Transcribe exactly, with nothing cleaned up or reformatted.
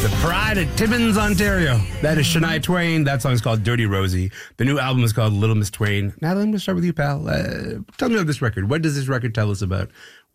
The pride of Timmins, Ontario. That is Shania Twain. That song is called Dirty Rosie. The new album is called Little Miss Twain. Natalie, I'm going to start with you, pal. Uh, tell me about this record. What does this record tell us about